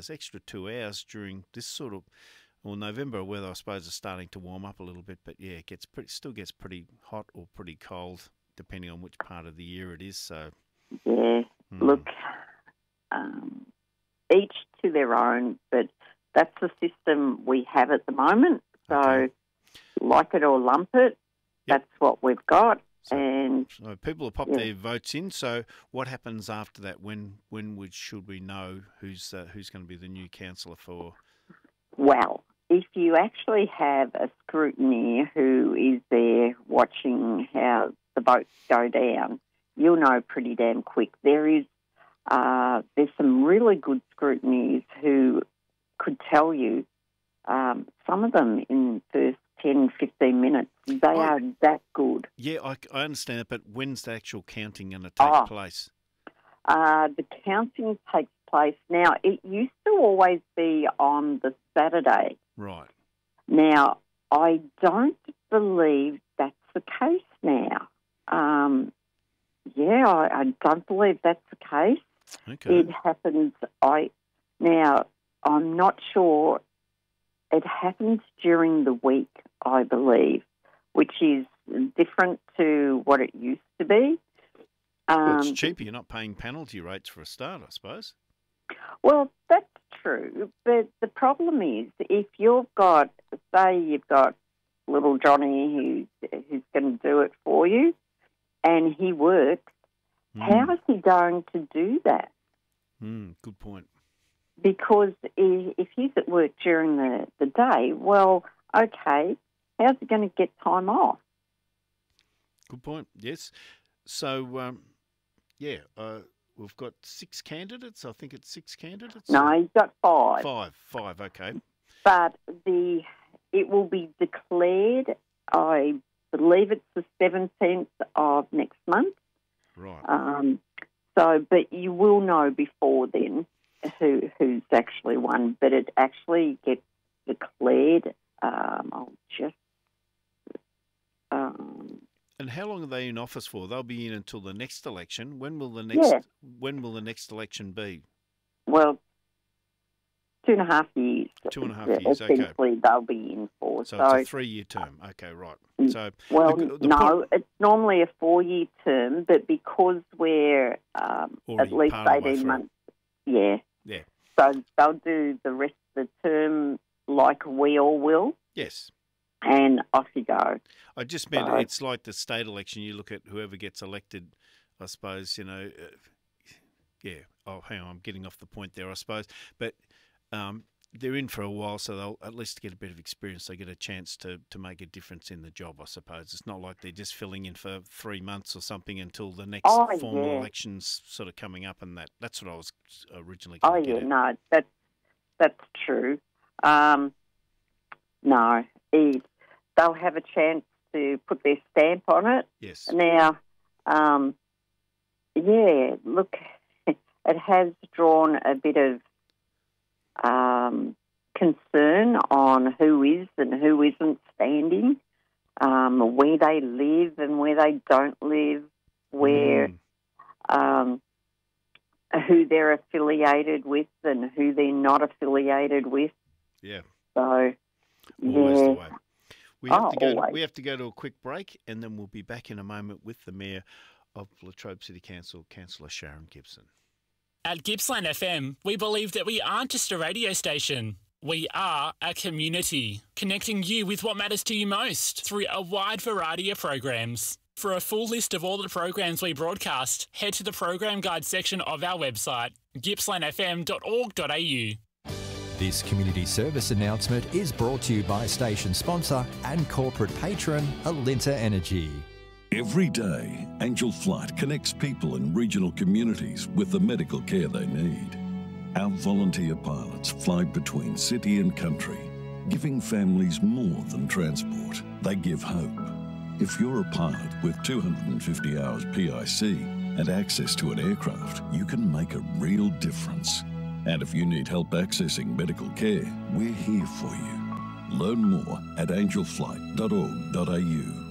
those extra 2 hours during this sort of, well, November weather, I suppose, is starting to warm up a little bit, but yeah, it still gets pretty hot or pretty cold, depending on which part of the year it is. So, yeah, look, each to their own, but that's the system we have at the moment. So, Okay. like it or lump it, that's what we've got. So people have popped their votes in. So what happens after that? When should we know who's going to be the new councillor for? Well, if you actually have a scrutineer who is there watching how the votes go down, you'll know pretty damn quick. There's some really good scrutineers who could tell you, some of them in the first 10, 15 minutes, they are that good. Yeah, I understand it, but when's the actual counting going to take place? The counting takes place now. It used to always be on the Saturday. Right. Now, I don't believe that's the case now. I don't believe that's the case. Okay. It happens. I'm not sure. It happens during the week, I believe, which is different to what it used to be. Well, it's cheaper. You're not paying penalty rates for a start, I suppose. Well, that's true, but the problem is if you've got little Johnny who's going to do it for you and he works, how is he going to do that? Good point. Because if he's at work during the day, well, okay, how's he going to get time off? Good point, yes. So, we've got 6 candidates. I think it's 6 candidates. No, he's got 5. Five, okay. But it will be declared, I believe it's the 17th of next month. Right. But you will know before then who's actually won. But it actually gets declared. And how long are they in office for? They'll be in until the next election. When will the next election be? Well, 2.5 years. 2.5 years, okay. Essentially, they'll be in for. So it's a 3-year term. Okay, right. So it's normally a 4-year term, but because we're at least 18 months, yeah. So they'll do the rest of the term like we all will. Yes. And off you go. I just meant it's like the state election. You look at whoever gets elected, I suppose, Oh, hang on, I'm getting off the point there, I suppose. But they're in for a while, so they'll at least get a bit of experience. They get a chance to make a difference in the job, I suppose. It's not like they're just filling in for 3 months or something until the next formal election's sort of coming up, and that's what I was originally going to get at. No, that's true. No, they'll have a chance to put their stamp on it. Yes. Now, look, it has drawn a bit of concern on who is and who isn't standing, where they live and where they don't live, where who they're affiliated with and who they're not affiliated with. Yeah. So, always the way. We have to go to a quick break, and then we'll be back in a moment with the Mayor of Latrobe City Council, Councillor Sharon Gibson. At Gippsland FM, we believe that we aren't just a radio station. We are a community, connecting you with what matters to you most through a wide variety of programs. For a full list of all the programs we broadcast, head to the program guide section of our website, gippslandfm.org.au. This community service announcement is brought to you by station sponsor and corporate patron Alinta Energy. Every day, Angel Flight connects people in regional communities with the medical care they need. Our volunteer pilots fly between city and country, giving families more than transport. They give hope. If you're a pilot with 250 hours PIC and access to an aircraft, you can make a real difference. And if you need help accessing medical care, we're here for you. Learn more at angelflight.org.au.